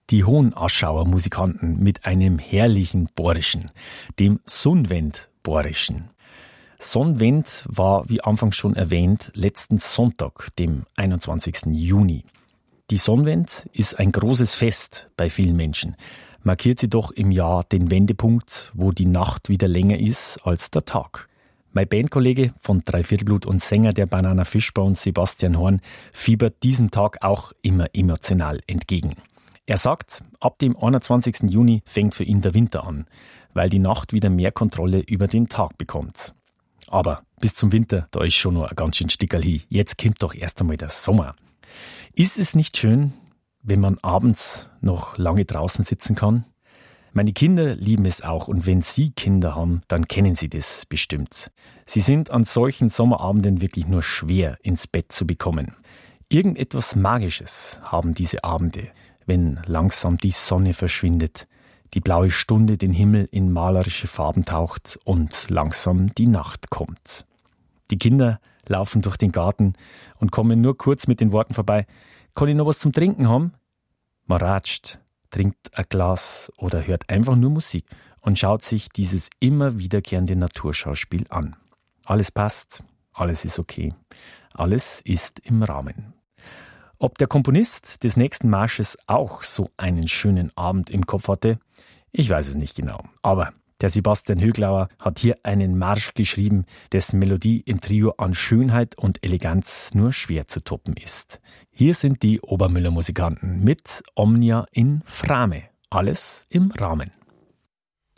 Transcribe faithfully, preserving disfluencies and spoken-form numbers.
Die Hohenaschauer Musikanten mit einem herrlichen Borischen, dem Sonnwend Borischen. Sonnwend war, wie anfangs schon erwähnt, letzten Sonntag, dem einundzwanzigsten Juni. Die Sonnwend ist ein großes Fest bei vielen Menschen, markiert jedoch im Jahr den Wendepunkt, wo die Nacht wieder länger ist als der Tag. Mein Bandkollege von Dreiviertelblut und Sänger der Banana Fish bei uns, Sebastian Horn, fiebert diesem Tag auch immer emotional entgegen. Er sagt, ab dem einundzwanzigsten Juni fängt für ihn der Winter an, weil die Nacht wieder mehr Kontrolle über den Tag bekommt. Aber bis zum Winter, da ist schon noch ein ganz schön Stickerl hin. Jetzt kommt doch erst einmal der Sommer. Ist es nicht schön, wenn man abends noch lange draußen sitzen kann? Meine Kinder lieben es auch und wenn Sie Kinder haben, dann kennen Sie das bestimmt. Sie sind an solchen Sommerabenden wirklich nur schwer ins Bett zu bekommen. Irgendetwas Magisches haben diese Abende, wenn langsam die Sonne verschwindet, die blaue Stunde den Himmel in malerische Farben taucht und langsam die Nacht kommt. Die Kinder laufen durch den Garten und kommen nur kurz mit den Worten vorbei: Kann ich noch was zum Trinken haben? Man ratscht, trinkt ein Glas oder hört einfach nur Musik und schaut sich dieses immer wiederkehrende Naturschauspiel an. Alles passt, alles ist okay, alles ist im Rahmen. Ob der Komponist des nächsten Marsches auch so einen schönen Abend im Kopf hatte, ich weiß es nicht genau. Aber der Sebastian Höglauer hat hier einen Marsch geschrieben, dessen Melodie im Trio an Schönheit und Eleganz nur schwer zu toppen ist. Hier sind die Obermüller Musikanten mit Omnia in Frame. Alles im Rahmen.